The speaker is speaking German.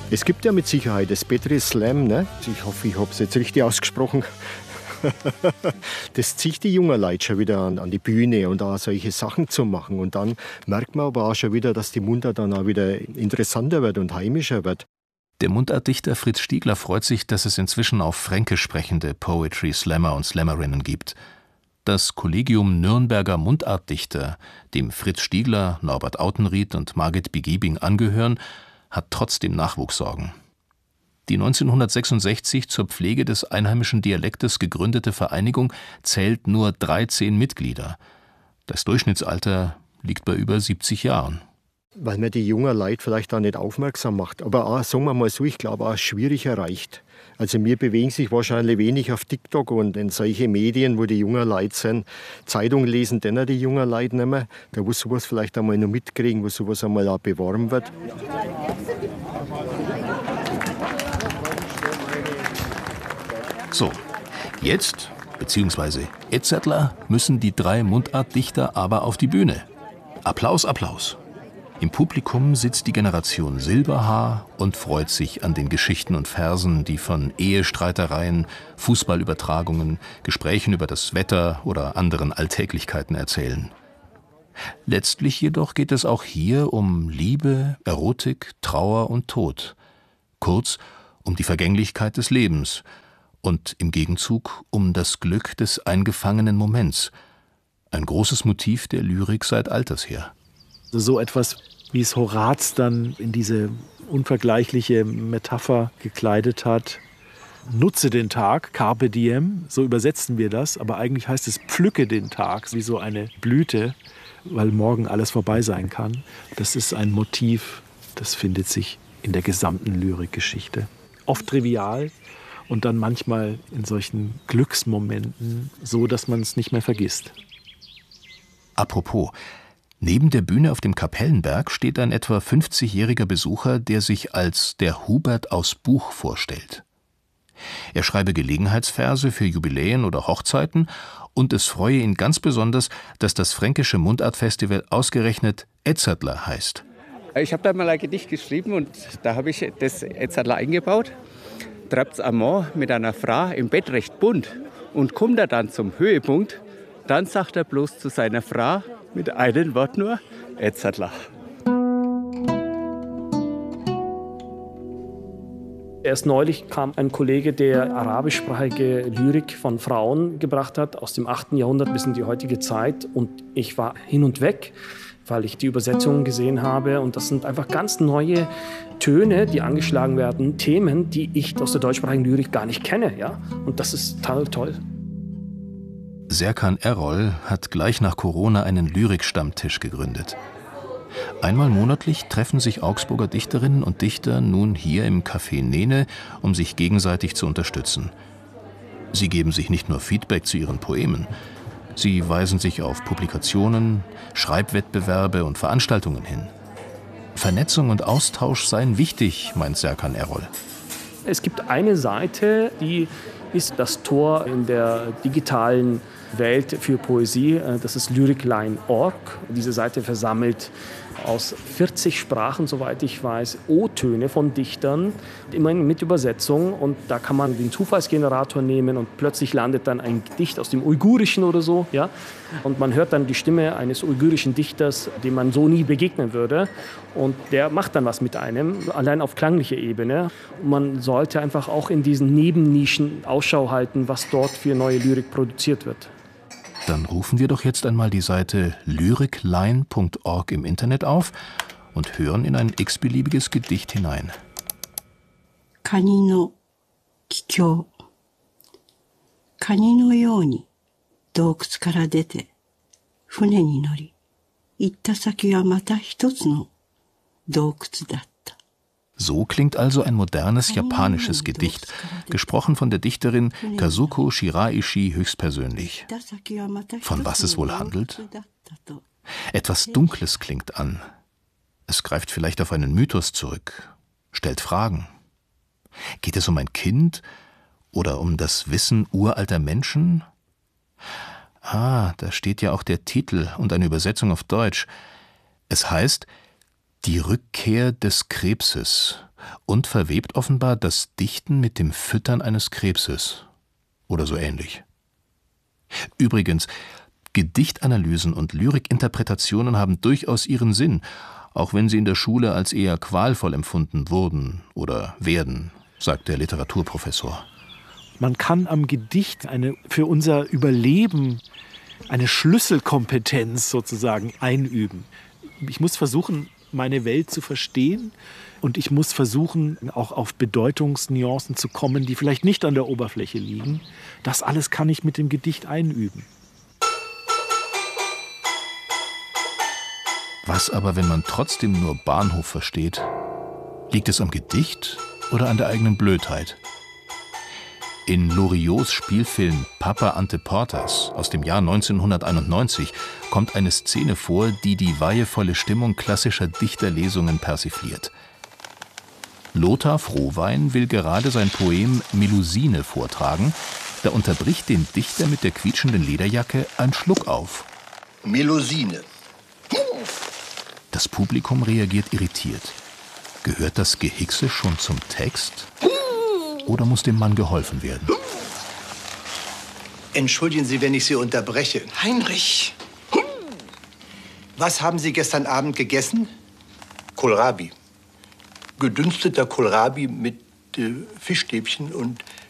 Es gibt ja mit Sicherheit das Petri Slam, ne? Ich hoffe, ich habe es jetzt richtig ausgesprochen. Das zieht die jungen Leute schon wieder an die Bühne und da solche Sachen zu machen. Und dann merkt man aber auch schon wieder, dass die Mundart dann auch wieder interessanter wird und heimischer wird. Der Mundartdichter Fritz Stiegler freut sich, dass es inzwischen auch fränkisch sprechende Poetry Slammer und Slammerinnen gibt. Das Kollegium Nürnberger Mundartdichter, dem Fritz Stiegler, Norbert Autenrieth und Margit Begebing angehören, hat trotzdem Nachwuchssorgen. Die 1966 zur Pflege des einheimischen Dialektes gegründete Vereinigung zählt nur 13 Mitglieder. Das Durchschnittsalter liegt bei über 70 Jahren. Weil man die jungen Leute vielleicht auch nicht aufmerksam macht. Aber auch, sagen wir mal so, ich glaube auch schwierig erreicht. Also wir bewegen sich wahrscheinlich wenig auf TikTok und in solche Medien, wo die jungen Leute sind. Zeitung lesen dann die jungen Leute nicht mehr. Da muss sowas vielleicht einmal noch mitkriegen, wo sowas einmal auch beworben wird. So, jetzt, beziehungsweise Etzertler, müssen die 3 Mundartdichter aber auf die Bühne. Applaus, Applaus. Im Publikum sitzt die Generation Silberhaar und freut sich an den Geschichten und Versen, die von Ehestreitereien, Fußballübertragungen, Gesprächen über das Wetter oder anderen Alltäglichkeiten erzählen. Letztlich jedoch geht es auch hier um Liebe, Erotik, Trauer und Tod. Kurz, um die Vergänglichkeit des Lebens und im Gegenzug um das Glück des eingefangenen Moments. Ein großes Motiv der Lyrik seit alters her. So etwas, wie es Horaz dann in diese unvergleichliche Metapher gekleidet hat. Nutze den Tag, carpe diem, so übersetzen wir das. Aber eigentlich heißt es pflücke den Tag, wie so eine Blüte, weil morgen alles vorbei sein kann. Das ist ein Motiv, das findet sich in der gesamten Lyrikgeschichte. Oft trivial und dann manchmal in solchen Glücksmomenten so, dass man es nicht mehr vergisst. Apropos, neben der Bühne auf dem Kapellenberg steht ein etwa 50-jähriger Besucher, der sich als der Hubert aus Buch vorstellt. Er schreibe Gelegenheitsverse für Jubiläen oder Hochzeiten und es freue ihn ganz besonders, dass das Fränkische Mundartfestival ausgerechnet Etzertler heißt. Ich habe da mal ein Gedicht geschrieben und da habe ich das Etzertler eingebaut. Treibt's Amor mit einer Frau im Bett recht bunt und kommt er dann zum Höhepunkt, dann sagt er bloß zu seiner Frau mit einem Wort nur Etzertler. Erst neulich kam ein Kollege, der arabischsprachige Lyrik von Frauen gebracht hat, aus dem 8. Jahrhundert bis in die heutige Zeit. Und ich war hin und weg, weil ich die Übersetzungen gesehen habe. Und das sind einfach ganz neue Töne, die angeschlagen werden, Themen, die ich aus der deutschsprachigen Lyrik gar nicht kenne. Ja? Und das ist toll. Serkan Erol hat gleich nach Corona einen Lyrikstammtisch gegründet. Einmal monatlich treffen sich Augsburger Dichterinnen und Dichter nun hier im Café Nene, um sich gegenseitig zu unterstützen. Sie geben sich nicht nur Feedback zu ihren Poemen, sie weisen sich auf Publikationen, Schreibwettbewerbe und Veranstaltungen hin. Vernetzung und Austausch seien wichtig, meint Serkan Erol. Es gibt eine Seite, die ist das Tor in der digitalen Welt für Poesie. Das ist lyricline.org. Diese Seite versammelt aus 40 Sprachen, soweit ich weiß, O-Töne von Dichtern, immerhin mit Übersetzung. Und da kann man den Zufallsgenerator nehmen und plötzlich landet dann ein Gedicht aus dem Uigurischen oder so. Ja? Und man hört dann die Stimme eines uigurischen Dichters, dem man so nie begegnen würde. Und der macht dann was mit einem, allein auf klanglicher Ebene. Man sollte einfach auch in diesen Nebennischen Ausschau halten, was dort für neue Lyrik produziert wird. Dann rufen wir doch jetzt einmal die Seite lyricline.org im Internet auf und hören in ein x-beliebiges Gedicht hinein. Kani no kikyou. Kani no you ni doukutsu kara dete fune ni nori itta saki wa mata hitotsu no doukutsu datta. So klingt also ein modernes japanisches Gedicht, gesprochen von der Dichterin Kazuko Shiraishi höchstpersönlich. Von was es wohl handelt? Etwas Dunkles klingt an. Es greift vielleicht auf einen Mythos zurück, stellt Fragen. Geht es um ein Kind oder um das Wissen uralter Menschen? Da steht ja auch der Titel und eine Übersetzung auf Deutsch. Es heißt Die Rückkehr des Krebses und verwebt offenbar das Dichten mit dem Füttern eines Krebses oder so ähnlich. Übrigens, Gedichtanalysen und Lyrikinterpretationen haben durchaus ihren Sinn, auch wenn sie in der Schule als eher qualvoll empfunden wurden oder werden, sagt der Literaturprofessor. Man kann am Gedicht für unser Überleben eine Schlüsselkompetenz sozusagen einüben. Ich muss versuchen, meine Welt zu verstehen, und ich muss versuchen, auch auf Bedeutungsnuancen zu kommen, die vielleicht nicht an der Oberfläche liegen. Das alles kann ich mit dem Gedicht einüben. Was aber, wenn man trotzdem nur Bahnhof versteht? Liegt es am Gedicht oder an der eigenen Blödheit? In Loriots Spielfilm Papa ante Portas aus dem Jahr 1991 kommt eine Szene vor, die die weihevolle Stimmung klassischer Dichterlesungen persifliert. Lothar Frohwein will gerade sein Poem Melusine vortragen, da unterbricht den Dichter mit der quietschenden Lederjacke ein Schluckauf. Melusine. Das Publikum reagiert irritiert. Gehört das Gehickse schon zum Text? Oder muss dem Mann geholfen werden? Entschuldigen Sie, wenn ich Sie unterbreche. Heinrich! Was haben Sie gestern Abend gegessen? Kohlrabi. Gedünsteter Kohlrabi mit Fischstäbchen und